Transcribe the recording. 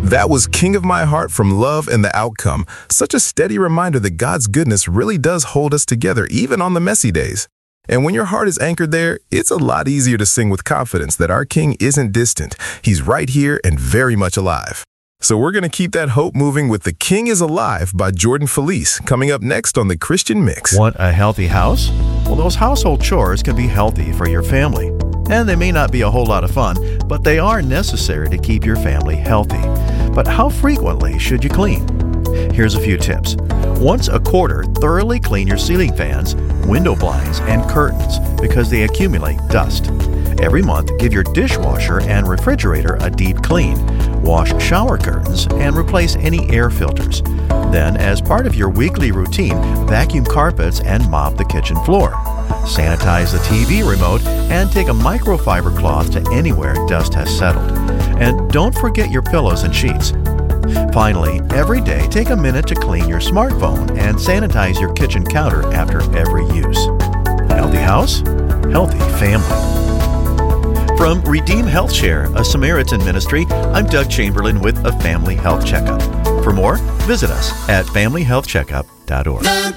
That was King of My Heart from Love and the Outcome. Such a steady reminder that God's goodness really does hold us together, even on the messy days. And when your heart is anchored there, it's a lot easier to sing with confidence that our King isn't distant. He's right here and very much alive. So we're going to keep that hope moving with The King is Alive by Jordan Felice, coming up next on The Christian Mix. Want a healthy house? Well, those household chores can be healthy for your family. And they may not be a whole lot of fun, but they are necessary to keep your family healthy. But how frequently should you clean? Here's a few tips. Once a quarter, thoroughly clean your ceiling fans, window blinds, and curtains because they accumulate dust. Every month, give your dishwasher and refrigerator a deep clean. Wash shower curtains and replace any air filters. Then, as part of your weekly routine, vacuum carpets and mop the kitchen floor. Sanitize the TV remote and take a microfiber cloth to anywhere dust has settled. And don't forget your pillows and sheets. Finally, every day take a minute to clean your smartphone and sanitize your kitchen counter after every use. Healthy house, healthy family. From Redeem Health Share, a Samaritan ministry, I'm Doug Chamberlain with a Family Health Checkup. For more, visit us at familyhealthcheckup.org.